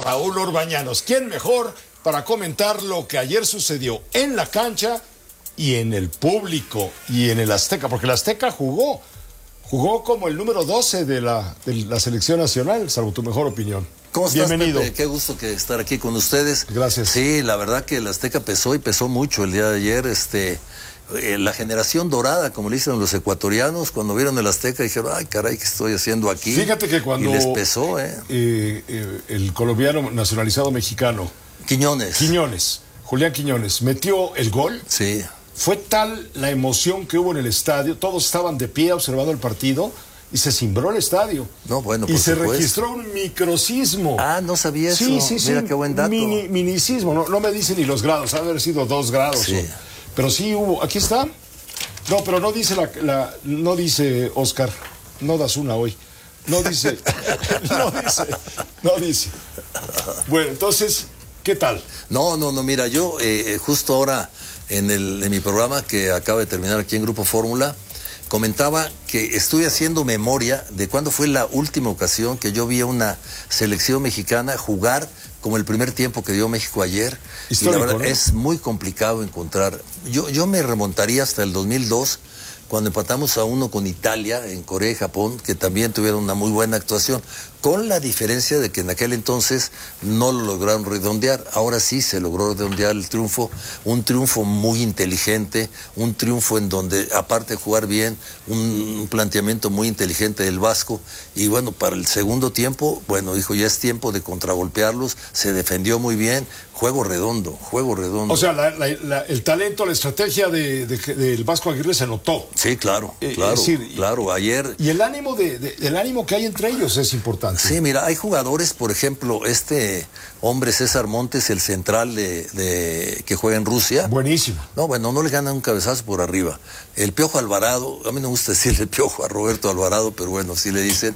Raúl Orbañanos. ¿Quién mejor para comentar lo que ayer sucedió en la cancha y en el público y en el Azteca? Porque el Azteca jugó como el número 12 de la selección nacional, salvo tu mejor opinión. ¿Cómo estás, bienvenido, Pepe? Qué gusto estar aquí con ustedes. Gracias. Sí, la verdad que el Azteca pesó y pesó mucho el día de ayer. La generación dorada, como le dicen los ecuatorianos, cuando vieron el Azteca dijeron, ay caray, ¿qué estoy haciendo aquí? Fíjate que cuando y les pesó, el colombiano nacionalizado mexicano Quiñones, Julián Quiñones, metió el gol. Sí. Fue tal la emoción que hubo en el estadio, todos estaban de pie observando el partido y se cimbró el estadio. No, bueno, y por se supuesto. Registró un microsismo. Ah, no sabía eso. Sí. Mira qué buen dato. Minicismo, no me dicen ni los grados, ha de haber sido 2 grados. Sí. Pero sí hubo, aquí está. No, pero no dice no dice Oscar, no das una hoy. No dice, no dice. Bueno, entonces, ¿qué tal? No, mira, yo justo ahora en mi programa que acaba de terminar aquí en Grupo Fórmula, comentaba que estoy haciendo memoria de cuándo fue la última ocasión que yo vi a una selección mexicana jugar como el primer tiempo que dio México ayer. Histórico, y la verdad, ¿no? Es muy complicado encontrar. Yo me remontaría hasta el 2002, cuando empatamos a 1 con Italia, en Corea y Japón, que también tuvieron una muy buena actuación, con la diferencia de que en aquel entonces no lo lograron redondear. Ahora sí se logró redondear el triunfo, un triunfo muy inteligente, un triunfo en donde, aparte de jugar bien, un planteamiento muy inteligente del Vasco. Y bueno, para el segundo tiempo, bueno, dijo, ya es tiempo de contragolpearlos, se defendió muy bien, juego redondo. O sea, el talento, la estrategia del Vasco Aguirre se notó. Sí, claro, claro, ayer. Y el ánimo el ánimo que hay entre ellos es importante. Sí, mira, hay jugadores, por ejemplo, este hombre César Montes, el central que juega en Rusia. Buenísimo. No, bueno, no le gana un cabezazo por arriba. El Piojo Alvarado, a mí no me gusta decirle Piojo a Roberto Alvarado, pero bueno, sí le dicen,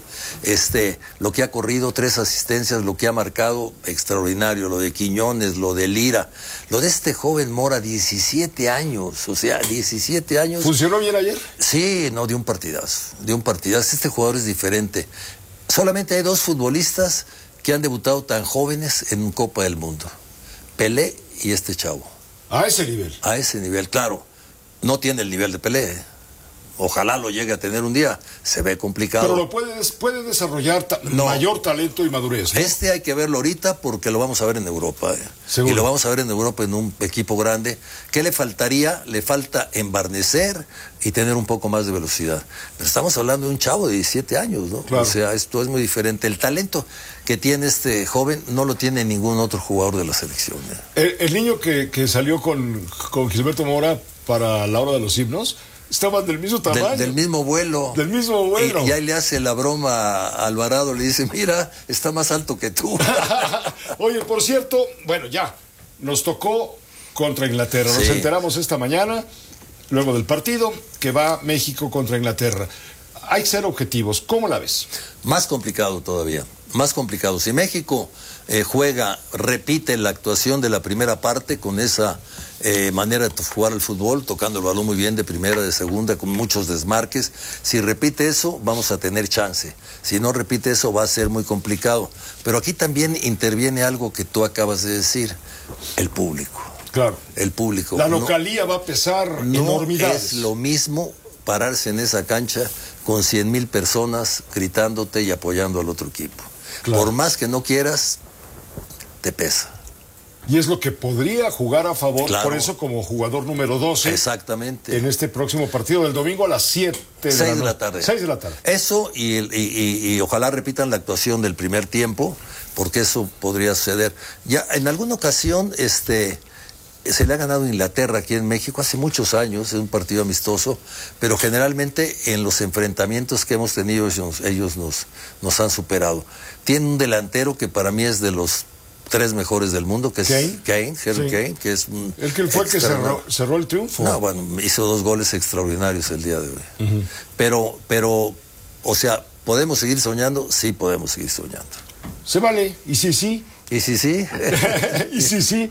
lo que ha corrido, 3 asistencias, lo que ha marcado, extraordinario, lo de Quiñones, lo de Lira, lo de este joven Mora, 17 años, o sea, 17 años. ¿Funcionó bien ayer? Sí, no, dio un partidazo. Este jugador es diferente. Solamente hay 2 futbolistas que han debutado tan jóvenes en Copa del Mundo. Pelé y este chavo. A ese nivel. A ese nivel, claro. No tiene el nivel de Pelé, ¿eh? Ojalá lo llegue a tener un día. Se ve complicado. Pero lo puede desarrollar mayor talento y madurez, ¿no? Hay que verlo ahorita porque lo vamos a ver en Europa. Seguro. Y lo vamos a ver en Europa en un equipo grande. ¿Qué le faltaría? Le falta embarnecer y tener un poco más de velocidad. Pero estamos hablando de un chavo de 17 años, ¿no? Claro. O sea, esto es muy diferente. El talento que tiene este joven no lo tiene ningún otro jugador de la selección. El niño que salió con Gilberto Mora para la hora de los himnos estaban del mismo tamaño. Del mismo vuelo. Del mismo vuelo. Y ahí le hace la broma a Alvarado, le dice, mira, está más alto que tú. Oye, por cierto, bueno, ya, nos tocó contra Inglaterra. Nos enteramos esta mañana, luego del partido, que va México contra Inglaterra. Hay que ser objetivos. ¿Cómo la ves? Más complicado todavía, más complicado. Si México repite la actuación de la primera parte con esa manera de jugar al fútbol, tocando el balón muy bien de primera, de segunda, con muchos desmarques, si repite eso, vamos a tener chance. Si no repite eso, va a ser muy complicado. Pero aquí también interviene algo que tú acabas de decir, el público. Claro. El público. La localía va a pesar enormidades. Es lo mismo pararse en esa cancha con 100,000 personas gritándote y apoyando al otro equipo. Claro. Por más que no quieras, te pesa. Y es lo que podría jugar a favor, claro. Por eso como jugador número 12. Exactamente. En este próximo partido del domingo a las 7 de la tarde. 6 de la tarde. Eso y ojalá repitan la actuación del primer tiempo, porque eso podría suceder. Ya en alguna ocasión se le ha ganado a Inglaterra aquí en México hace muchos años, es un partido amistoso, pero generalmente en los enfrentamientos que hemos tenido ellos nos han superado. Tiene un delantero que para mí es de los 3 mejores del mundo, que es Harry Kane, que es el que fue el que cerró el triunfo. No, bueno, hizo 2 goles extraordinarios el día de hoy. Uh-huh. Pero, o sea, ¿podemos seguir soñando? Sí, podemos seguir soñando. Se vale, y sí. ¿Y sí? Y sí.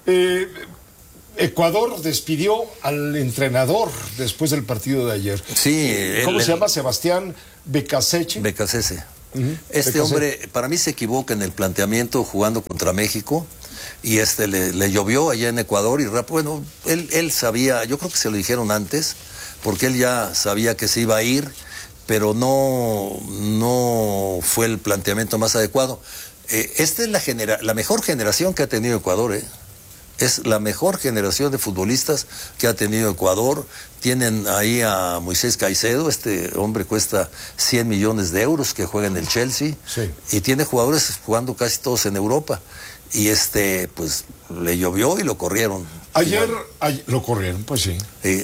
Ecuador despidió al entrenador después del partido de ayer. Sí. ¿Cómo se llama? Sebastián Becasese. Este hombre, para mí se equivoca en el planteamiento jugando contra México. Y le llovió allá en Ecuador y bueno, él sabía, yo creo que se lo dijeron antes, porque él ya sabía que se iba a ir, pero no fue el planteamiento más adecuado. Esta es la mejor generación que ha tenido Ecuador, Es la mejor generación de futbolistas que ha tenido Ecuador. Tienen ahí a Moisés Caicedo, este hombre cuesta 100 millones de euros, que juega en el Chelsea, sí. Y tiene jugadores jugando casi todos en Europa. Y pues le llovió y lo corrieron. Ayer lo corrieron, pues sí.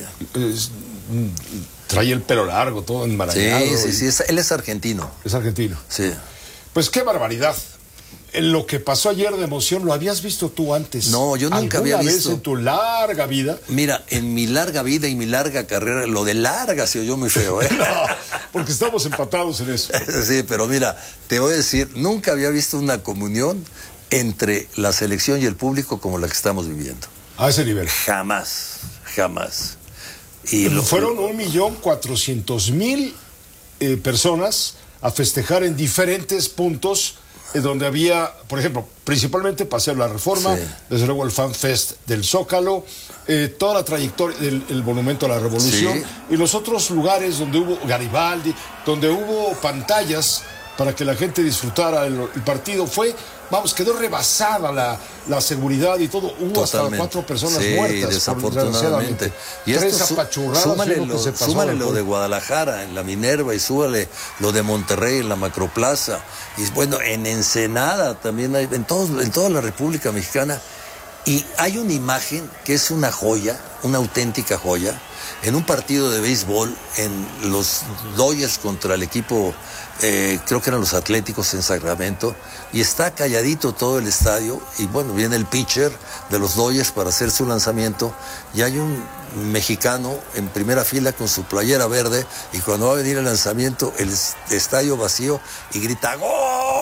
Trae el pelo largo, todo enmarañado. Sí, él es argentino. Es argentino. Sí. Pues qué barbaridad. Lo que pasó ayer de emoción, ¿lo habías visto tú antes? No, yo nunca había visto. ¿Alguna vez en tu larga vida? Mira, en mi larga vida y mi larga carrera, lo de larga se oyó muy feo, No, porque estamos empatados en eso. Sí, pero mira, te voy a decir, nunca había visto una comunión entre la selección y el público como la que estamos viviendo. A ese nivel. Jamás. Fueron 1.400.000 personas a festejar en diferentes puntos, donde había, por ejemplo, principalmente Paseo de la Reforma, sí. Desde luego el Fan Fest del Zócalo, toda la trayectoria del Monumento a la Revolución, sí. Y los otros lugares donde hubo Garibaldi, donde hubo pantallas para que la gente disfrutara el partido. Quedó rebasada la seguridad y todo. Hubo hasta 4 personas muertas. Desafortunadamente. Y 3 apachurradas. Súmale lo de Guadalajara en la Minerva y súmale lo de Monterrey en la Macroplaza. Y bueno, en Ensenada también hay, en toda la República Mexicana. Y hay una imagen que es una joya, una auténtica joya, en un partido de béisbol, en los Dodgers contra el equipo, creo que eran los Atléticos en Sacramento, y está calladito todo el estadio, y bueno, viene el pitcher de los Dodgers para hacer su lanzamiento, y hay un mexicano en primera fila con su playera verde, y cuando va a venir el lanzamiento, el estadio vacío, y grita ¡Gol!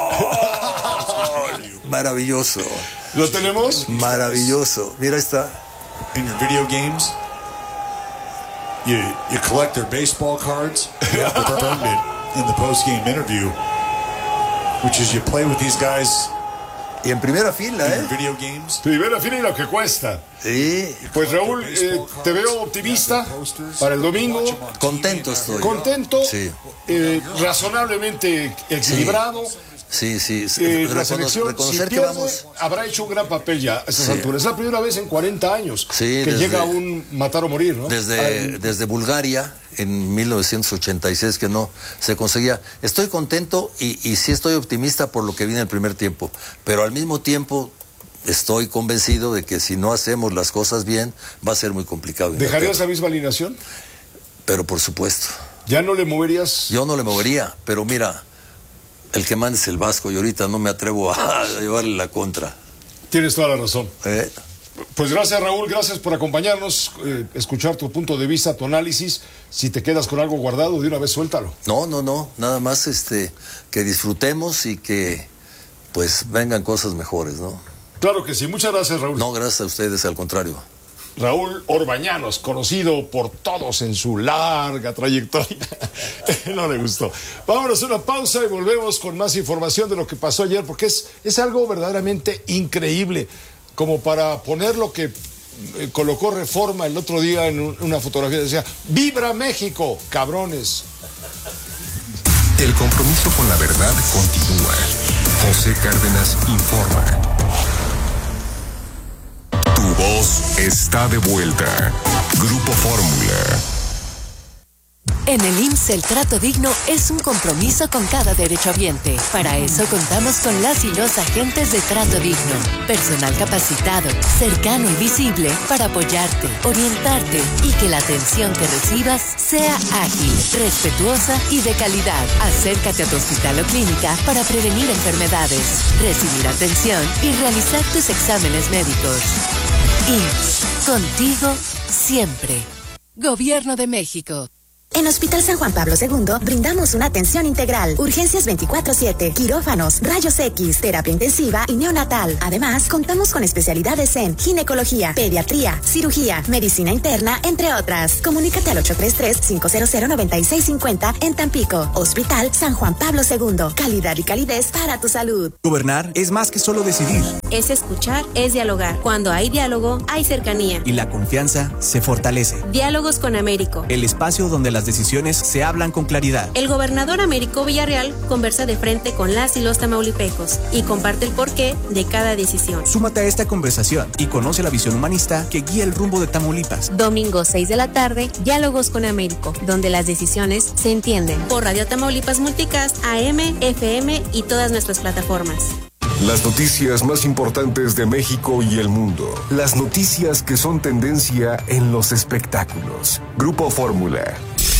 Maravilloso. ¿Lo tenemos? Maravilloso. Mira, está. In your video games, you collect their baseball cards. You have to earn it in the post-game interview, which is you play with these guys. Y en primera fila, Video games. Primera fila y lo que cuesta. Sí. Pues Raúl, te veo optimista para el domingo. Contento estoy. Contento. Sí. Razonablemente equilibrado. Sí. La selección, reconocer si pierde, que vamos. Habrá hecho un gran papel ya a esas alturas. Es la primera vez en 40 años que llega un matar o morir, ¿no? Desde Bulgaria, en 1986, que no se conseguía. Estoy contento y sí estoy optimista por lo que viene el primer tiempo. Pero al mismo tiempo estoy convencido de que si no hacemos las cosas bien, va a ser muy complicado. ¿Dejarías la misma alineación? Pero por supuesto. ¿Ya no le moverías? Yo no le movería, pero mira, el que manda es el Vasco y ahorita no me atrevo a llevarle la contra. Tienes toda la razón. Pues gracias, Raúl, gracias por acompañarnos, escuchar tu punto de vista, tu análisis. Si te quedas con algo guardado, de una vez suéltalo. No, nada más que disfrutemos y que pues vengan cosas mejores, ¿no? Claro que sí, muchas gracias, Raúl. No, gracias a ustedes, al contrario. Raúl Orbañanos, conocido por todos en su larga trayectoria. No le gustó. Vámonos a una pausa y volvemos con más información de lo que pasó ayer, porque es algo verdaderamente increíble, como para poner lo que colocó Reforma el otro día en una fotografía. Decía, ¡Vibra México, cabrones! El compromiso con la verdad continúa. José Cárdenas informa. Tu voz está de vuelta. Grupo Fórmula. En el IMSS el trato digno es un compromiso con cada derechohabiente. Para eso contamos con las y los agentes de trato digno. Personal capacitado, cercano y visible para apoyarte, orientarte y que la atención que recibas sea ágil, respetuosa y de calidad. Acércate a tu hospital o clínica para prevenir enfermedades, recibir atención y realizar tus exámenes médicos. IMSS, contigo siempre. Gobierno de México. En Hospital San Juan Pablo II brindamos una atención integral, urgencias 24/7, quirófanos, rayos X, terapia intensiva y neonatal. Además, contamos con especialidades en ginecología, pediatría, cirugía, medicina interna, entre otras. Comunícate al 833-500-9650 en Tampico. Hospital San Juan Pablo II. Calidad y calidez para tu salud. Gobernar es más que solo decidir. Es escuchar, es dialogar. Cuando hay diálogo, hay cercanía. Y la confianza se fortalece. Diálogos con Américo. El espacio donde las decisiones se hablan con claridad. El gobernador Américo Villarreal conversa de frente con las y los tamaulipecos y comparte el porqué de cada decisión. Súmate a esta conversación y conoce la visión humanista que guía el rumbo de Tamaulipas. Domingo 6 de la tarde, Diálogos con Américo, donde las decisiones se entienden. Por Radio Tamaulipas Multicast, AM, FM y todas nuestras plataformas. Las noticias más importantes de México y el mundo. Las noticias que son tendencia en los espectáculos. Grupo Fórmula.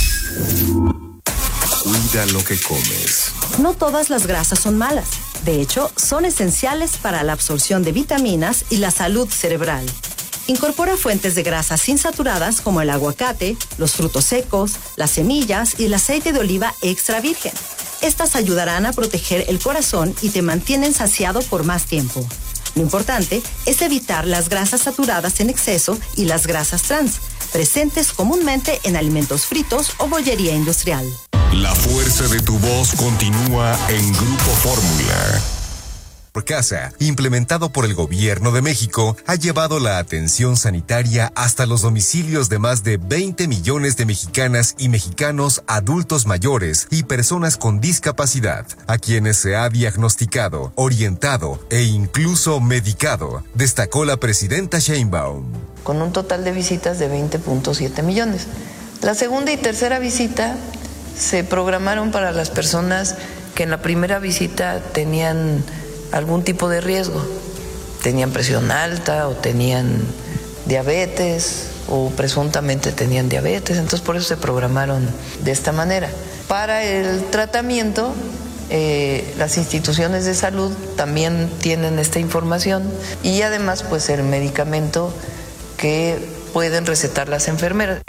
Cuida lo que comes. No todas las grasas son malas. De hecho, son esenciales para la absorción de vitaminas y la salud cerebral. Incorpora fuentes de grasas insaturadas como el aguacate, los frutos secos, las semillas y el aceite de oliva extra virgen. Estas ayudarán a proteger el corazón y te mantienen saciado por más tiempo. Lo importante es evitar las grasas saturadas en exceso y las grasas trans, presentes comúnmente en alimentos fritos o bollería industrial. La fuerza de tu voz continúa en Grupo Fórmula. Por Casa, implementado por el Gobierno de México, ha llevado la atención sanitaria hasta los domicilios de más de 20 millones de mexicanas y mexicanos adultos mayores y personas con discapacidad, a quienes se ha diagnosticado, orientado e incluso medicado, destacó la presidenta Sheinbaum. Con un total de visitas de 20.7 millones. La segunda y tercera visita se programaron para las personas que en la primera visita tenían algún tipo de riesgo, tenían presión alta o tenían diabetes o presuntamente tenían diabetes, entonces por eso se programaron de esta manera. Para el tratamiento, las instituciones de salud también tienen esta información y además pues el medicamento que pueden recetar las enfermeras.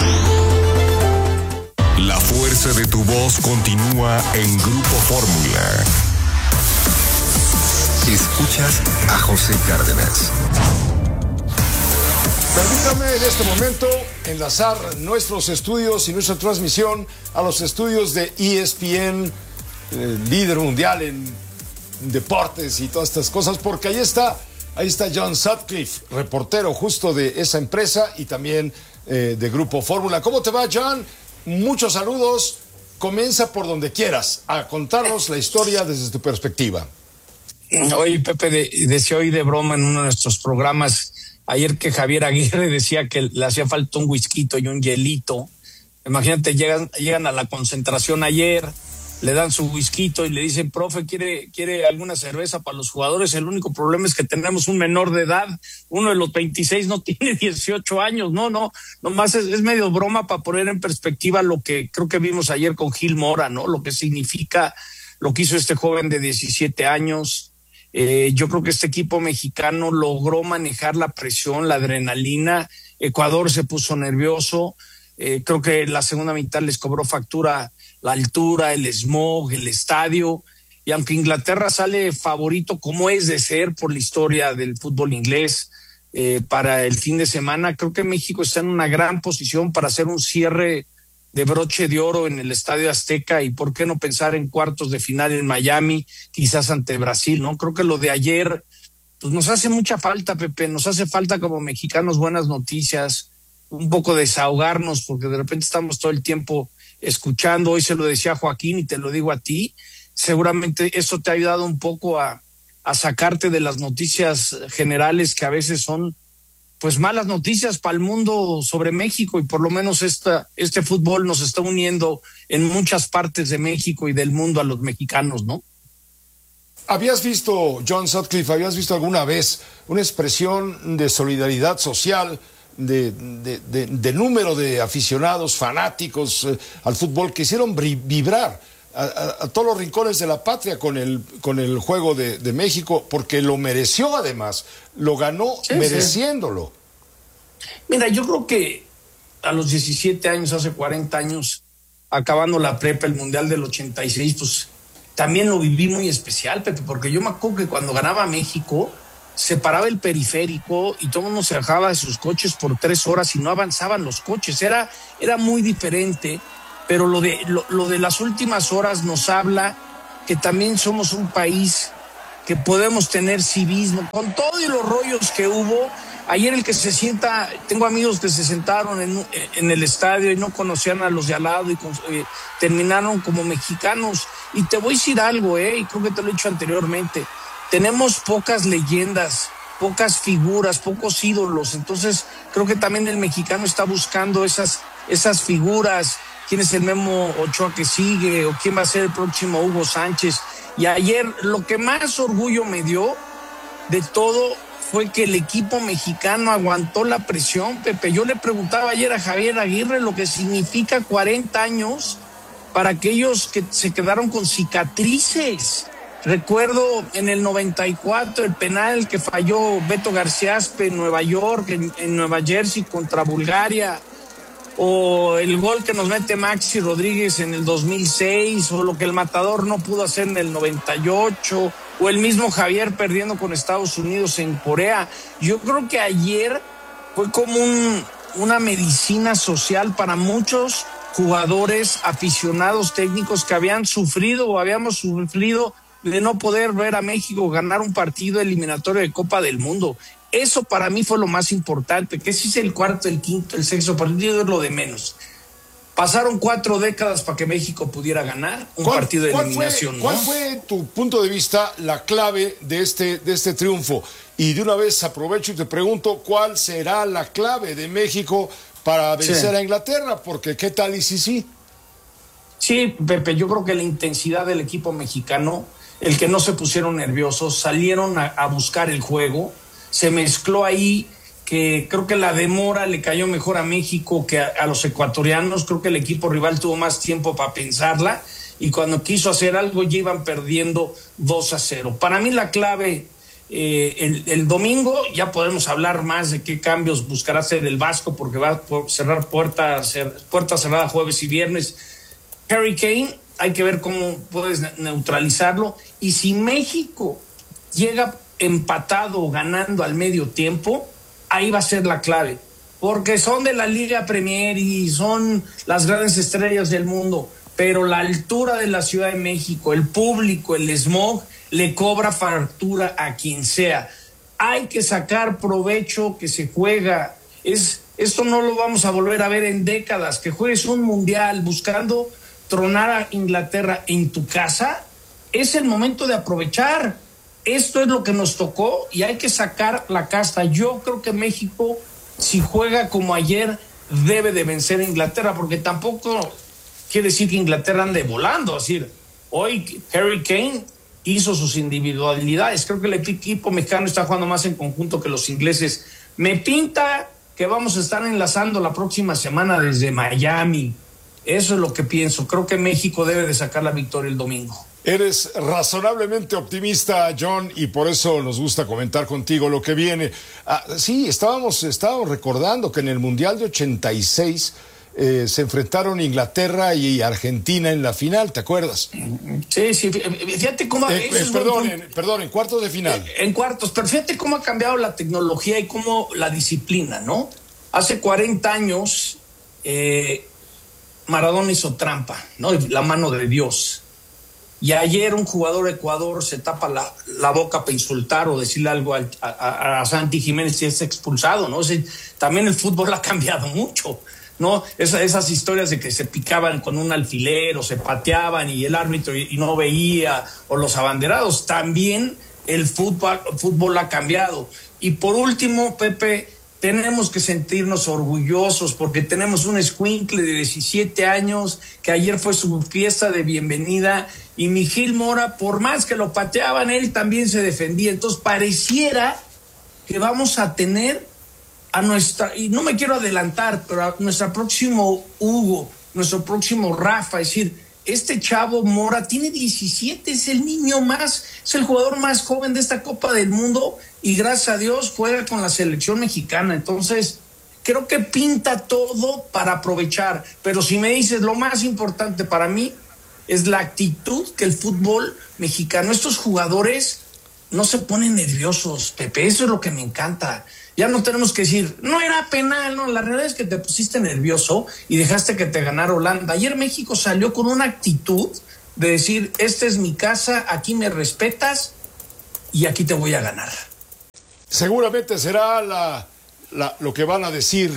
La fuerza de tu voz continúa en Grupo Fórmula. Escuchas a José Cárdenas. Permítame en este momento enlazar nuestros estudios y nuestra transmisión a los estudios de ESPN, líder mundial en deportes y todas estas cosas, porque ahí está John Sutcliffe, reportero justo de esa empresa y también de Grupo Fórmula. ¿Cómo te va, John? Muchos saludos. Comienza por donde quieras a contarnos la historia desde tu perspectiva. Oye, Pepe, decía hoy de broma en uno de nuestros programas ayer que Javier Aguirre decía que le hacía falta un whisky y un hielito. Imagínate, llegan a la concentración ayer, le dan su whisky y le dicen, profe, ¿quiere alguna cerveza para los jugadores? El único problema es que tenemos un menor de edad, uno de los 26 no tiene 18 años, nomás es medio broma para poner en perspectiva lo que creo que vimos ayer con Gil Mora, ¿no? Lo que significa lo que hizo este joven de 17 años. Yo creo que este equipo mexicano logró manejar la presión, la adrenalina. Ecuador se puso nervioso. Creo que la segunda mitad les cobró factura la altura, el smog, el estadio. Y aunque Inglaterra sale favorito, como es de ser por la historia del fútbol inglés, para el fin de semana, creo que México está en una gran posición para hacer un cierre de broche de oro en el Estadio Azteca y por qué no pensar en cuartos de final en Miami, quizás ante Brasil, ¿no? Creo que lo de ayer pues nos hace mucha falta, Pepe, nos hace falta como mexicanos buenas noticias, un poco desahogarnos, porque de repente estamos todo el tiempo escuchando. Hoy se lo decía Joaquín y te lo digo a ti, seguramente eso te ha ayudado un poco a sacarte de las noticias generales que a veces son pues malas noticias para el mundo sobre México, y por lo menos este fútbol nos está uniendo en muchas partes de México y del mundo a los mexicanos, ¿no? ¿Habías visto, John Sutcliffe, alguna vez una expresión de solidaridad social, de número de aficionados, fanáticos al fútbol que hicieron vibrar a todos los rincones de la patria con el juego de México, porque lo mereció además, lo ganó mereciéndolo? Mira, yo creo que a los 17 años, hace 40 años, acabando la prepa, el Mundial del 86, pues también lo viví muy especial, Pepe, porque yo me acuerdo que cuando ganaba México, se paraba el periférico y todo el mundo se bajaba de sus coches por 3 horas y no avanzaban los coches. Era muy diferente, pero lo de las últimas horas nos habla que también somos un país que podemos tener civismo, con todos los rollos que hubo. Ayer el que se sienta, tengo amigos que se sentaron en el estadio y no conocían a los de al lado y terminaron como mexicanos. Y te voy a decir algo, y creo que te lo he dicho anteriormente, tenemos pocas leyendas, pocas figuras, pocos ídolos, entonces creo que también el mexicano está buscando esas figuras. ¿Quién es el Memo Ochoa que sigue? ¿O quién va a ser el próximo Hugo Sánchez? Y ayer lo que más orgullo me dio de todo fue que el equipo mexicano aguantó la presión, Pepe. Yo le preguntaba ayer a Javier Aguirre lo que significa 40 años para aquellos que se quedaron con cicatrices. Recuerdo en el 94 el penal que falló Beto Garciaspe en Nueva York, en Nueva Jersey contra Bulgaria, o el gol que nos mete Maxi Rodríguez en el 2006, o lo que el Matador no pudo hacer en el 98, o el mismo Javier perdiendo con Estados Unidos en Corea. Yo creo que ayer fue como una medicina social para muchos jugadores, aficionados, técnicos que habían sufrido o habíamos sufrido de no poder ver a México ganar un partido eliminatorio de Copa del Mundo. Eso para mí fue lo más importante, que si es el cuarto, el quinto, el sexto partido es lo de menos. Pasaron 4 décadas para que México pudiera ganar un partido de eliminación. ¿Cuál fue tu punto de vista, la clave de este triunfo? Y de una vez aprovecho y te pregunto, ¿cuál será la clave de México para vencer a Inglaterra? Porque ¿qué tal y sí? Sí, Pepe, yo creo que la intensidad del equipo mexicano, el que no se pusieron nerviosos, salieron a buscar el juego, se mezcló ahí, que creo que la demora le cayó mejor a México que a los ecuatorianos. Creo que el equipo rival tuvo más tiempo para pensarla y cuando quiso hacer algo ya iban perdiendo 2-0. Para mí la clave, el domingo ya podemos hablar más de qué cambios buscará hacer el Vasco, porque va a cerrar puerta cerrada jueves y viernes. Harry Kane, hay que ver cómo puedes neutralizarlo, y si México llega empatado o ganando al medio tiempo, ahí va a ser la clave, porque son de la Liga Premier y son las grandes estrellas del mundo, pero la altura de la Ciudad de México, el público, el smog, le cobra factura a quien sea. Hay que sacar provecho que se juega. Esto no lo vamos a volver a ver en décadas, que juegues un mundial buscando tronar a Inglaterra en tu casa. Es el momento de aprovechar. Esto es lo que nos tocó y hay que sacar la casta. Yo creo que México, si juega como ayer, debe de vencer a Inglaterra, porque tampoco quiere decir que Inglaterra ande volando. Es decir, hoy Harry Kane hizo sus individualidades. Creo que el equipo mexicano está jugando más en conjunto que los ingleses. Me pinta que vamos a estar enlazando la próxima semana desde Miami. Eso es lo que pienso. Creo que México debe de sacar la victoria el domingo. Eres razonablemente optimista, John, y por eso nos gusta comentar contigo lo que viene. Sí, estábamos recordando que en el Mundial de 86 se enfrentaron Inglaterra y Argentina en la final, ¿te acuerdas? Sí, fíjate cómo... Perdón, en cuartos de final. En cuartos, pero fíjate cómo ha cambiado la tecnología y cómo la disciplina, ¿no? Hace 40 años Maradona hizo trampa, ¿no? La mano de Dios. Y ayer un jugador de Ecuador se tapa la boca para insultar o decirle algo a Santi Jiménez y es expulsado, ¿no? O sea, también el fútbol ha cambiado mucho, ¿no? Esas historias de que se picaban con un alfiler o se pateaban y el árbitro y no veía, o los abanderados. También el fútbol ha cambiado. Y por último, Pepe, tenemos que sentirnos orgullosos porque tenemos un escuincle de 17 años que ayer fue su fiesta de bienvenida y Miguel Mora, por más que lo pateaban, él también se defendía. Entonces pareciera que vamos a tener a nuestra, y no me quiero adelantar, pero a nuestro próximo Hugo, nuestro próximo Rafa. Es decir, este chavo Mora tiene 17, es el es el jugador más joven de esta Copa del Mundo y gracias a Dios juega con la selección mexicana. Entonces, creo que pinta todo para aprovechar. Pero si me dices, lo más importante para mí es la actitud que el fútbol mexicano, estos jugadores no se ponen nerviosos, Pepe, eso es lo que me encanta. Ya no tenemos que decir, no era penal, no, la realidad es que te pusiste nervioso y dejaste que te ganara Holanda. Ayer México salió con una actitud de decir, esta es mi casa, aquí me respetas y aquí te voy a ganar. Seguramente será lo que van a decir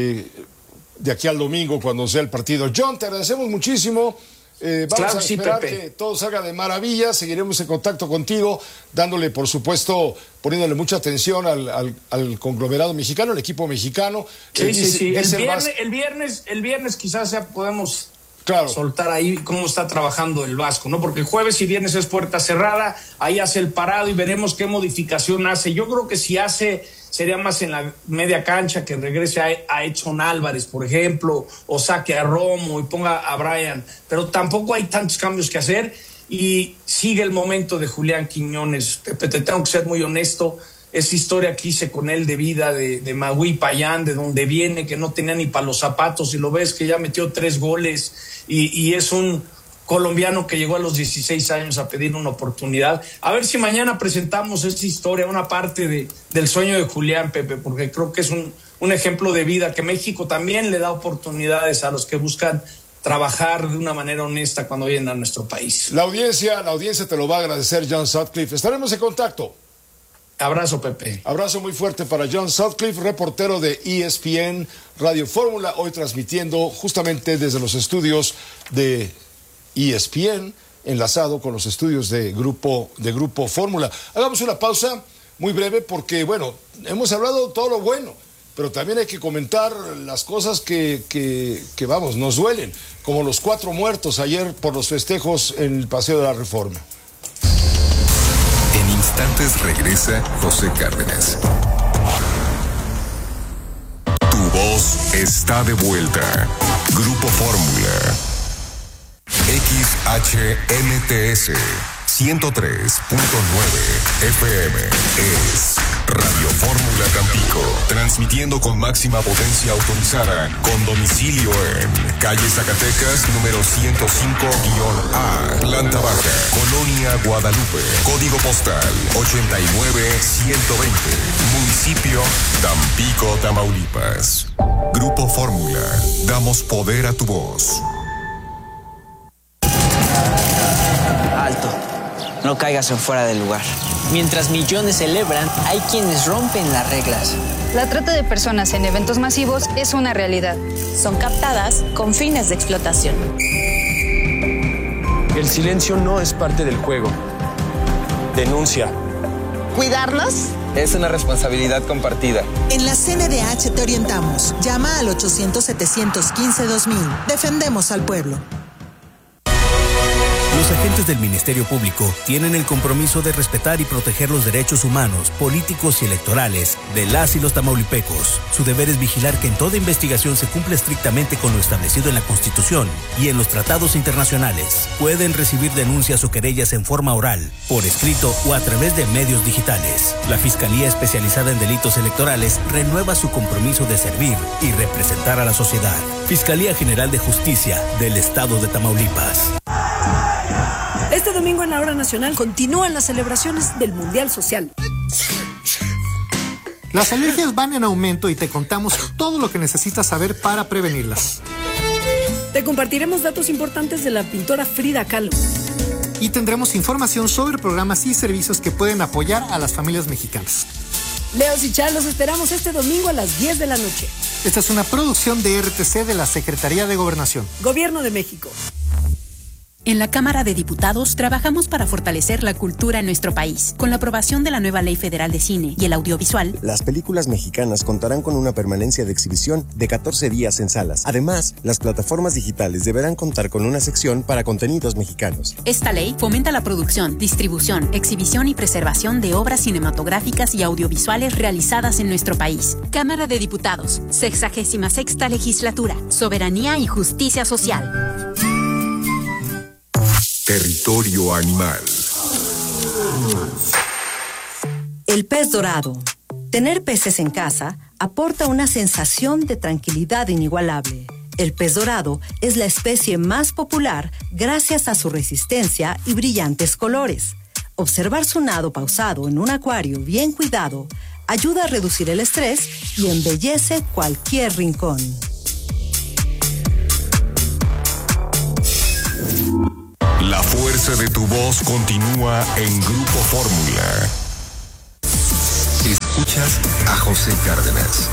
de aquí al domingo cuando sea el partido. John, te agradecemos muchísimo. Vamos a esperar que todo salga de maravilla. Seguiremos en contacto contigo, dándole, por supuesto, poniéndole mucha atención al conglomerado mexicano, al equipo mexicano. Sí. El viernes quizás ya podemos soltar ahí cómo está trabajando el Vasco, ¿no? Porque el jueves y viernes es puerta cerrada, ahí hace el parado y veremos qué modificación hace. Yo creo que si sería más en la media cancha, que regrese a Edson Álvarez, por ejemplo, o saque a Romo y ponga a Brian, pero tampoco hay tantos cambios que hacer y sigue el momento de Julián Quiñones. Te tengo que ser muy honesto, esa historia que hice con él de vida de Magui Payán, de donde viene, que no tenía ni para los zapatos, y lo ves que ya metió 3 goles y es un colombiano que llegó a los 16 años a pedir una oportunidad. A ver si mañana presentamos esta historia, una parte del sueño de Julián, Pepe, porque creo que es un ejemplo de vida, que México también le da oportunidades a los que buscan trabajar de una manera honesta cuando vienen a nuestro país. La audiencia te lo va a agradecer, John Sutcliffe. Estaremos en contacto. Abrazo, Pepe. Abrazo muy fuerte para John Sutcliffe, reportero de ESPN Radio Fórmula, hoy transmitiendo justamente desde los estudios de ESPN, enlazado con los estudios de Grupo Fórmula. Hagamos una pausa muy breve porque, bueno, hemos hablado de todo lo bueno, pero también hay que comentar las cosas que vamos, nos duelen, como los 4 muertos ayer por los festejos en el Paseo de la Reforma. En instantes regresa José Cárdenas. Tu voz está de vuelta. Grupo Fórmula. XHNTS 103.9 FM es Radio Fórmula Tampico, transmitiendo con máxima potencia autorizada, con domicilio en calle Zacatecas, número 105-A, planta baja, Colonia Guadalupe, código postal 89120, municipio Tampico, Tamaulipas. Grupo Fórmula, damos poder a tu voz. Alto, no caigas en fuera del lugar. Mientras millones celebran, hay quienes rompen las reglas. La trata de personas en eventos masivos es una realidad. Son captadas con fines de explotación. El silencio no es parte del juego. Denuncia. ¿Cuidarnos? Es una responsabilidad compartida. En la CNDH te orientamos. Llama al 800-715-2000. Defendemos al pueblo. Los agentes del Ministerio Público tienen el compromiso de respetar y proteger los derechos humanos, políticos y electorales de las y los tamaulipecos. Su deber es vigilar que en toda investigación se cumpla estrictamente con lo establecido en la Constitución y en los tratados internacionales. Pueden recibir denuncias o querellas en forma oral, por escrito o a través de medios digitales. La Fiscalía Especializada en Delitos Electorales renueva su compromiso de servir y representar a la sociedad. Fiscalía General de Justicia del Estado de Tamaulipas. Este domingo en la Hora Nacional continúan las celebraciones del Mundial Social. Las alergias van en aumento y te contamos todo lo que necesitas saber para prevenirlas. Te compartiremos datos importantes de la pintora Frida Kahlo. Y tendremos información sobre programas y servicios que pueden apoyar a las familias mexicanas. Leos y Char, los esperamos este domingo a las 10 de la noche. Esta es una producción de RTC de la Secretaría de Gobernación. Gobierno de México. En la Cámara de Diputados trabajamos para fortalecer la cultura en nuestro país. Con la aprobación de la nueva Ley Federal de Cine y el Audiovisual, las películas mexicanas contarán con una permanencia de exhibición de 14 días en salas. Además, las plataformas digitales deberán contar con una sección para contenidos mexicanos. Esta ley fomenta la producción, distribución, exhibición y preservación de obras cinematográficas y audiovisuales realizadas en nuestro país. Cámara de Diputados, 66ª Legislatura, Soberanía y Justicia Social. Territorio animal. El pez dorado. Tener peces en casa aporta una sensación de tranquilidad inigualable. El pez dorado es la especie más popular gracias a su resistencia y brillantes colores. Observar su nado pausado en un acuario bien cuidado ayuda a reducir el estrés y embellece cualquier rincón. La fuerza de tu voz continúa en Grupo Fórmula. Escuchas a José Cárdenas.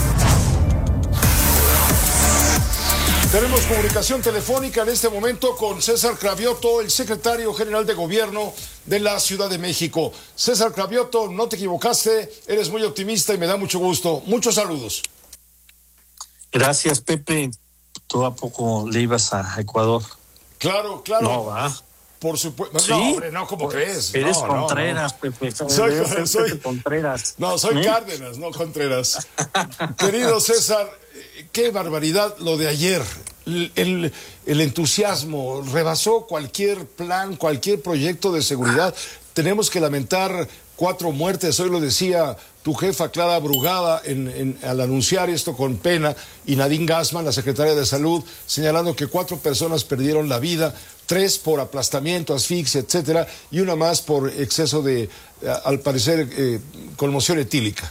Tenemos comunicación telefónica en este momento con César Cravioto, el secretario general de gobierno de la Ciudad de México. César Cravioto, no te equivocaste, eres muy optimista y me da mucho gusto. Muchos saludos. Gracias, Pepe. ¿Tú a poco le ibas a Ecuador? Claro. No, va. Por supuesto. ¿Sí? No, hombre, no, ¿cómo crees? Eres no, Contreras, no. Pepe. Soy Contreras. No, soy Cárdenas, no Contreras. Querido César, qué barbaridad lo de ayer. El entusiasmo rebasó cualquier plan, cualquier proyecto de seguridad. Tenemos que lamentar 4 muertes. Hoy lo decía tu jefa Clara Brugada al anunciar esto con pena, y Nadine Gassman, la secretaria de Salud, señalando que 4 personas perdieron la vida, 3 por aplastamiento, asfixia, etcétera, y una más por exceso de, al parecer, conmoción etílica.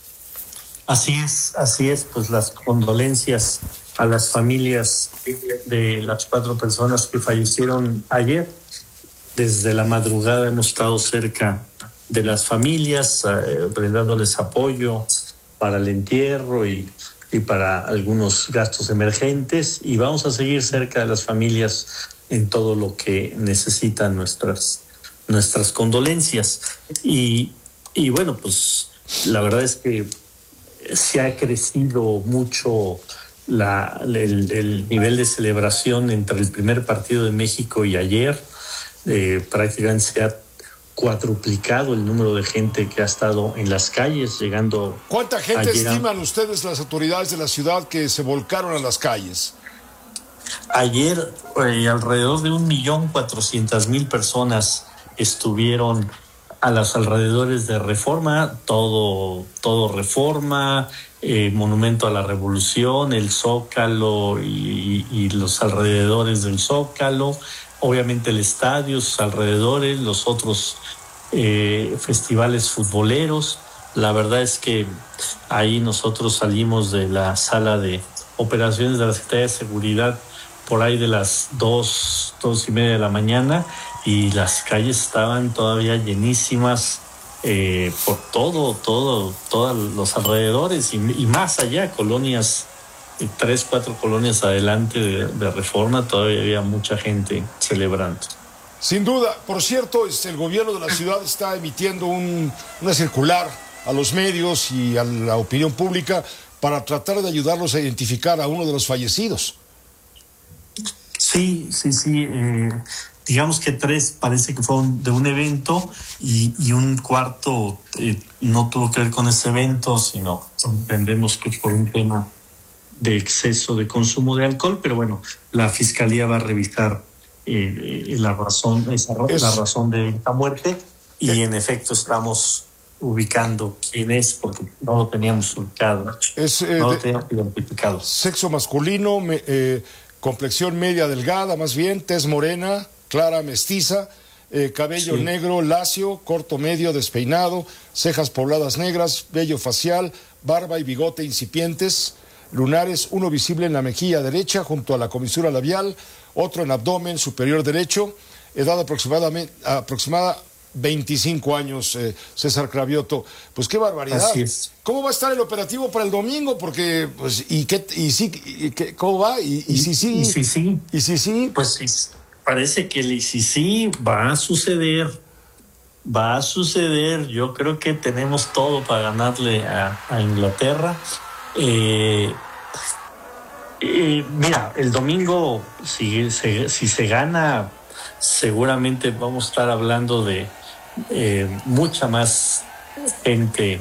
Así es, pues las condolencias a las familias de las 4 personas que fallecieron ayer. Desde la madrugada hemos estado cerca de las familias, brindándoles apoyo para el entierro y para algunos gastos emergentes, y vamos a seguir cerca de las familias en todo lo que necesitan nuestras condolencias. Y bueno, pues la verdad es que se ha crecido mucho el nivel de celebración entre el primer partido de México y ayer. Prácticamente se ha cuadruplicado el número de gente que ha estado en las calles, llegando. ¿Cuánta gente estiman ustedes, las autoridades de la ciudad, que se volcaron a las calles? Ayer alrededor de 1.400.000 personas estuvieron a los alrededores de Reforma, todo Reforma, Monumento a la Revolución, el Zócalo y los alrededores del Zócalo, obviamente el estadio, sus alrededores, los otros festivales futboleros. La verdad es que ahí nosotros salimos de la sala de operaciones de la Secretaría de Seguridad por ahí de las 2:30 de la mañana, y las calles estaban todavía llenísimas por todos los alrededores y más allá, colonias, 3-4 colonias adelante de Reforma, todavía había mucha gente celebrando. Sin duda. Por cierto, el gobierno de la ciudad está emitiendo una circular a los medios y a la opinión pública para tratar de ayudarlos a identificar a uno de los fallecidos. Sí. Digamos que 3 parece que fueron de un evento y un cuarto no tuvo que ver con ese evento, sino entendemos que por un tema de exceso de consumo de alcohol, pero bueno, la fiscalía va a revisar la razón de esta muerte, y en efecto estamos ubicando quién es, porque no lo teníamos ubicado, no lo teníamos identificado. Sexo masculino, complexión media delgada, más bien, tez morena, clara mestiza, cabello negro lacio, corto medio despeinado, cejas pobladas negras, vello facial, barba y bigote incipientes, lunares, uno visible en la mejilla derecha junto a la comisura labial, otro en abdomen superior derecho, edad aproximada 25 años, César Cravioto. Pues qué barbaridad. Así es. ¿Cómo va a estar el operativo para el domingo? Porque, pues, ¿cómo va? ¿Y si sí? Pues sí, parece que el sí va a suceder. Yo creo que tenemos todo para ganarle a Inglaterra. Mira, el domingo, si se gana, seguramente vamos a estar hablando de mucha más gente.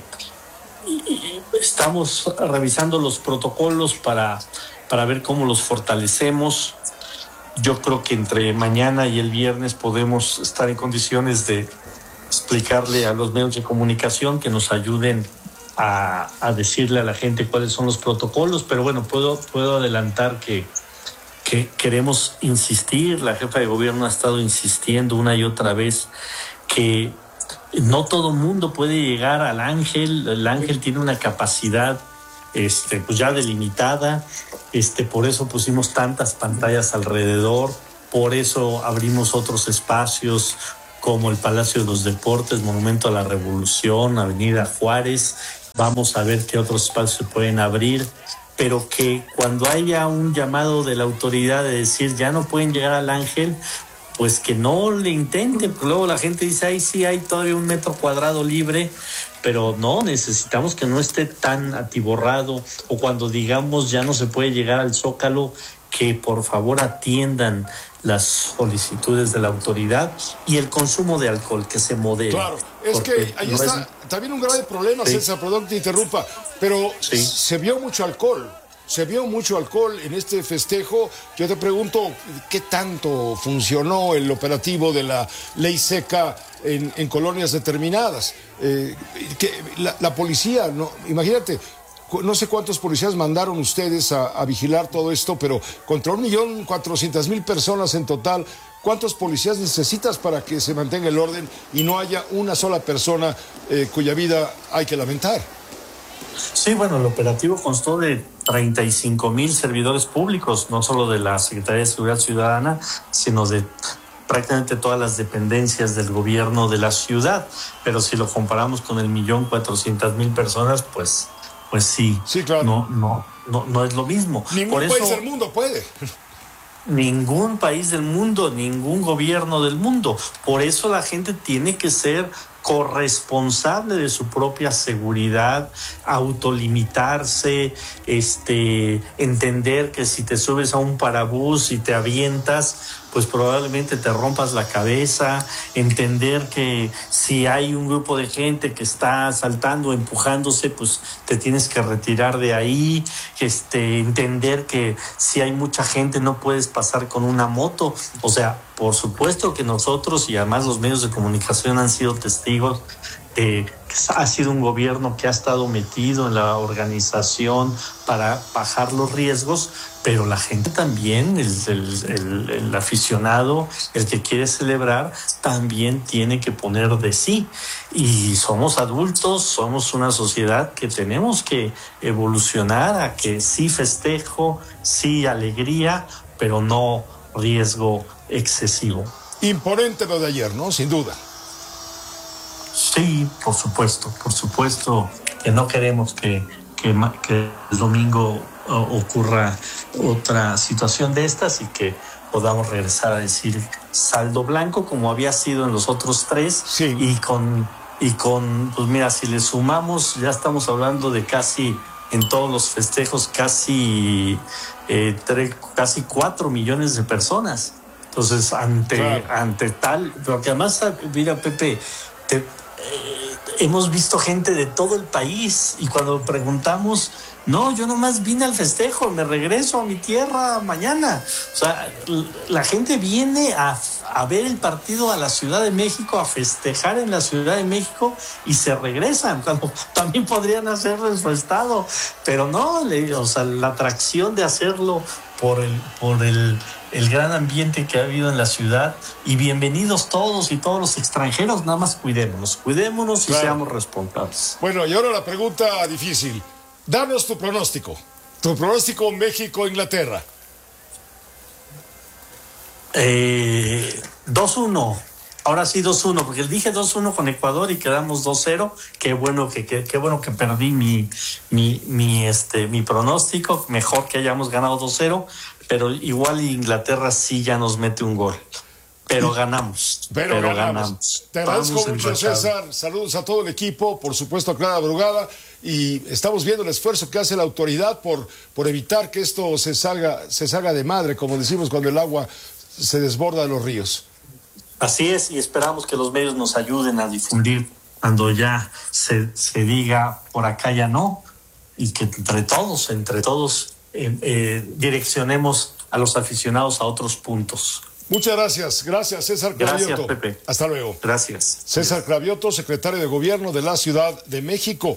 Estamos revisando los protocolos para ver cómo los fortalecemos. Yo creo que entre mañana y el viernes podemos estar en condiciones de explicarle a los medios de comunicación que nos ayuden a decirle a la gente cuáles son los protocolos, pero bueno, puedo adelantar que queremos insistir, la jefa de gobierno ha estado insistiendo una y otra vez que no todo mundo puede llegar al Ángel. El Ángel tiene una capacidad pues ya delimitada, por eso pusimos tantas pantallas alrededor, por eso abrimos otros espacios como el Palacio de los Deportes, Monumento a la Revolución, Avenida Juárez. Vamos a ver qué otros espacios se pueden abrir, pero que cuando haya un llamado de la autoridad de decir ya no pueden llegar al Ángel, pues que no le intenten, porque luego la gente dice, ay, sí, hay todavía 1 metro cuadrado libre, pero no, necesitamos que no esté tan atiborrado, o cuando digamos ya no se puede llegar al Zócalo, que por favor atiendan las solicitudes de la autoridad y el consumo de alcohol, que se modere. Claro, es que ahí no está también un grave problema, sí. César, perdón que te interrumpa, pero sí, se vio mucho alcohol en este festejo. Yo te pregunto, ¿qué tanto funcionó el operativo de la ley seca en colonias determinadas? La policía, no, imagínate, no sé cuántos policías mandaron ustedes a vigilar todo esto, pero contra 1.400.000 personas en total, ¿cuántos policías necesitas para que se mantenga el orden y no haya una sola persona cuya vida hay que lamentar? Sí, bueno, el operativo constó de 35,000 servidores públicos, no solo de la Secretaría de Seguridad Ciudadana, sino de prácticamente todas las dependencias del gobierno de la ciudad. Pero si lo comparamos con el 1.400.000 personas, pues sí, claro. No es lo mismo. Ningún país del mundo puede. Ningún país del mundo, ningún gobierno del mundo. Por eso la gente tiene que ser corresponsable de su propia seguridad, autolimitarse, entender que si te subes a un parabús y te avientas, pues probablemente te rompas la cabeza, entender que si hay un grupo de gente que está saltando, empujándose, pues te tienes que retirar de ahí, entender que si hay mucha gente no puedes pasar con una moto. O sea, por supuesto que nosotros, y además los medios de comunicación han sido testigos, ha sido un gobierno que ha estado metido en la organización para bajar los riesgos, pero la gente también, el aficionado, el que quiere celebrar, también tiene que poner de sí. Y somos adultos, somos una sociedad que tenemos que evolucionar a que sí festejo, sí alegría, pero no riesgo excesivo. Imponente lo de ayer, ¿no? Sin duda. Sí, por supuesto que no queremos que el domingo ocurra otra situación de estas y que podamos regresar a decir saldo blanco como había sido en los otros 3. Sí. y con pues mira, si le sumamos ya estamos hablando de casi en todos los festejos casi 4 millones de personas. Entonces ante tal, pero que además, mira, Pepe, hemos visto gente de todo el país y cuando preguntamos, no, yo nomás vine al festejo, me regreso a mi tierra mañana. O sea, la gente viene a ver el partido a la Ciudad de México, a festejar en la Ciudad de México y se regresan, cuando también podrían hacerlo en su estado, pero no, o sea, la atracción de hacerlo por el gran ambiente que ha habido en la ciudad. Y bienvenidos todos y todos los extranjeros, nada más cuidémonos y seamos responsables. Bueno, y ahora la pregunta difícil. Danos tu pronóstico México-Inglaterra. 2-1. Ahora sí 2-1, porque dije 2-1 con Ecuador y quedamos 2-0. Qué bueno que perdí mi pronóstico. Mejor que hayamos ganado 2-0, pero igual Inglaterra sí ya nos mete un gol. Pero ganamos. Pero ganamos. Te agradezco mucho, César. Saludos a todo el equipo, por supuesto a Clara Brugada. Y estamos viendo el esfuerzo que hace la autoridad por evitar que esto se salga de madre, como decimos cuando el agua se desborda de los ríos. Así es, y esperamos que los medios nos ayuden a difundir cuando ya se diga por acá ya no, y que entre todos direccionemos a los aficionados a otros puntos. Muchas gracias. Gracias, César Cravioto. Gracias, Pepe. Hasta luego. Gracias. César Cravioto, secretario de Gobierno de la Ciudad de México.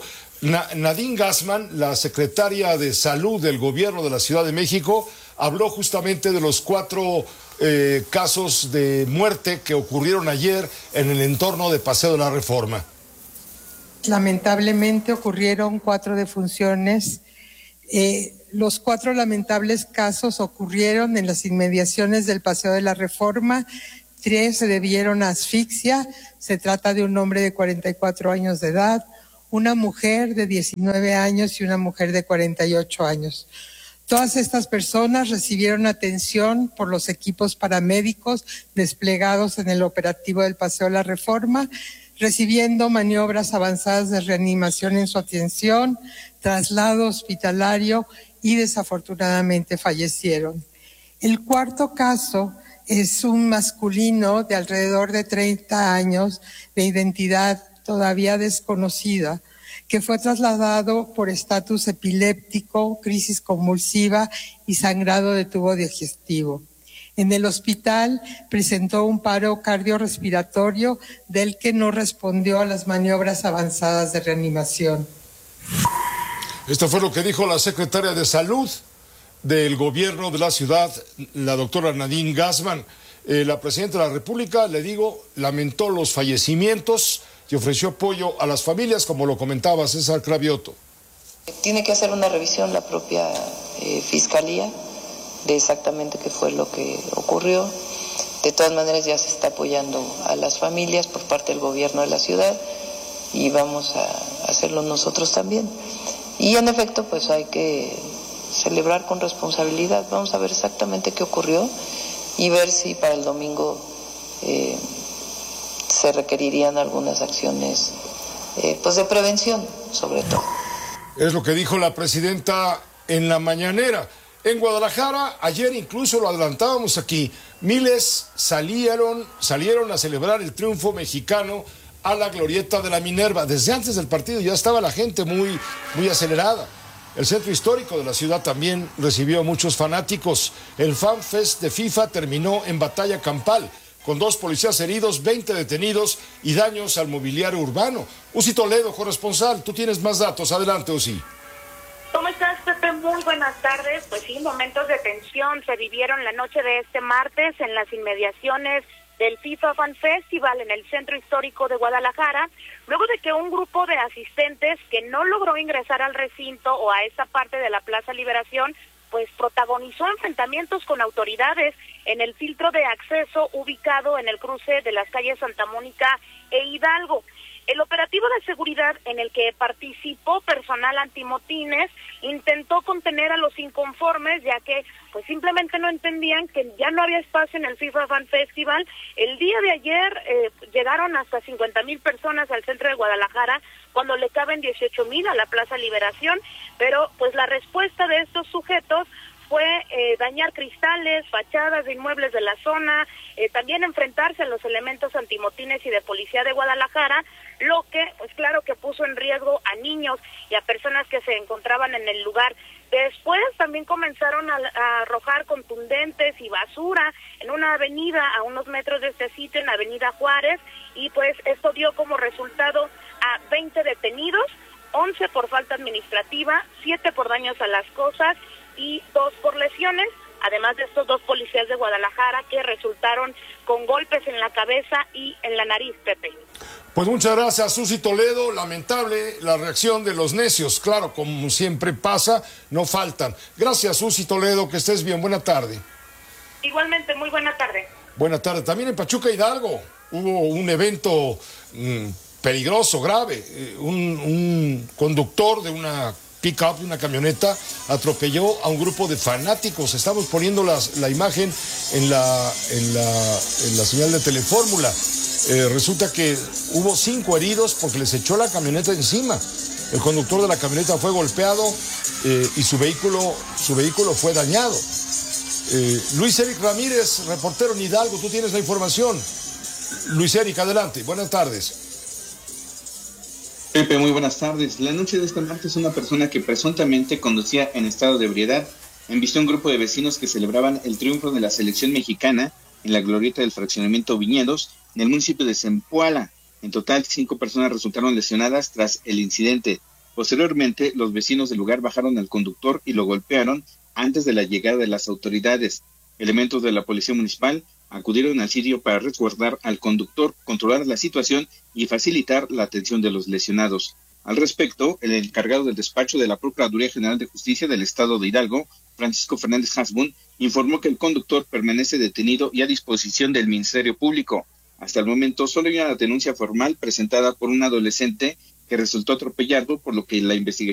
Nadine Gassman, la secretaria de Salud del Gobierno de la Ciudad de México, habló justamente de los 4 casos de muerte que ocurrieron ayer en el entorno de Paseo de la Reforma. Lamentablemente ocurrieron 4 defunciones. Los 4 lamentables casos ocurrieron en las inmediaciones del Paseo de la Reforma. 3 se debieron a asfixia. Se trata de un hombre de 44 años de edad, una mujer de 19 años y una mujer de 48 años. Todas estas personas recibieron atención por los equipos paramédicos desplegados en el operativo del Paseo de la Reforma, recibiendo maniobras avanzadas de reanimación en su atención, traslado hospitalario y desafortunadamente fallecieron. El 4º caso es un masculino de alrededor de 30 años de identidad todavía desconocida, que fue trasladado por estatus epiléptico, crisis convulsiva y sangrado de tubo digestivo. En el hospital presentó un paro cardiorrespiratorio del que no respondió a las maniobras avanzadas de reanimación. Esto fue lo que dijo la secretaria de Salud del Gobierno de la ciudad, la doctora Nadine Gassman. La presidenta de la República, le digo, lamentó los fallecimientos y ofreció apoyo a las familias, como lo comentaba César Cravioto. Tiene que hacer una revisión la propia Fiscalía de exactamente qué fue lo que ocurrió. De todas maneras ya se está apoyando a las familias por parte del gobierno de la ciudad y vamos a hacerlo nosotros también. Y en efecto, pues hay que celebrar con responsabilidad. Vamos a ver exactamente qué ocurrió y ver si para el domingo se requerirían algunas acciones pues de prevención, sobre todo. Es lo que dijo la presidenta en la mañanera. En Guadalajara, ayer incluso lo adelantábamos aquí, miles salieron a celebrar el triunfo mexicano a la glorieta de la Minerva. Desde antes del partido ya estaba la gente muy acelerada. El centro histórico de la ciudad también recibió a muchos fanáticos. El Fan Fest de FIFA terminó en batalla campal, con 2 policías heridos, 20 detenidos y daños al mobiliario urbano. Uzi Toledo, corresponsal, tú tienes más datos. Adelante, Uzi. ¿Cómo estás, Pepe? Muy buenas tardes. Pues sí, momentos de tensión se vivieron la noche de este martes en las inmediaciones del FIFA Fan Festival en el centro histórico de Guadalajara, luego de que un grupo de asistentes que no logró ingresar al recinto o a esa parte de la Plaza Liberación, pues protagonizó enfrentamientos con autoridades en el filtro de acceso ubicado en el cruce de las calles Santa Mónica e Hidalgo. El operativo de seguridad en el que participó personal antimotines intentó contener a los inconformes, ya que pues simplemente no entendían que ya no había espacio en el FIFA Fan Festival. El día de ayer llegaron hasta 50,000 personas al centro de Guadalajara, cuando le caben 18,000 a la Plaza Liberación, pero pues la respuesta de estos sujetos fue dañar cristales, fachadas de inmuebles de la zona, también enfrentarse a los elementos antimotines y de policía de Guadalajara, lo que, pues claro que puso en riesgo a niños y a personas que se encontraban en el lugar. Después también comenzaron a arrojar contundentes y basura en una avenida a unos metros de este sitio, en Avenida Juárez, y pues esto dio como resultado a 20 detenidos, 11 por falta administrativa, 7 por daños a las cosas y 2 por lesiones, además de estos 2 policías de Guadalajara que resultaron con golpes en la cabeza y en la nariz, Pepe. Pues muchas gracias, Susi Toledo. Lamentable la reacción de los necios, claro, como siempre pasa, no faltan. Gracias, Susi Toledo, que estés bien, buena tarde. Igualmente, muy buena tarde. Buena tarde. También en Pachuca Hidalgo hubo un evento peligroso, grave. Un conductor de una pick-up, una camioneta, atropelló a un grupo de fanáticos. Estamos poniendo la imagen en la señal de Telefórmula. Resulta que hubo 5 heridos porque les echó la camioneta encima. El conductor de la camioneta fue golpeado y su vehículo fue dañado. Luis Eric Ramírez, reportero en Hidalgo, tú tienes la información. Luis Eric, adelante. Buenas tardes. Pepe, muy buenas tardes. La noche de este martes, una persona que presuntamente conducía en estado de ebriedad embistió a un grupo de vecinos que celebraban el triunfo de la selección mexicana en la glorieta del fraccionamiento Viñedos, en el municipio de Zempoala. En total, 5 personas resultaron lesionadas tras el incidente. Posteriormente, los vecinos del lugar bajaron al conductor y lo golpearon antes de la llegada de las autoridades. Elementos de la Policía Municipal acudieron al sitio para resguardar al conductor, controlar la situación y facilitar la atención de los lesionados. Al respecto, el encargado del despacho de la Procuraduría General de Justicia del Estado de Hidalgo, Francisco Fernández Hasbun, informó que el conductor permanece detenido y a disposición del Ministerio Público. Hasta el momento solo hay una denuncia formal presentada por un adolescente que resultó atropellado, por lo que la investigación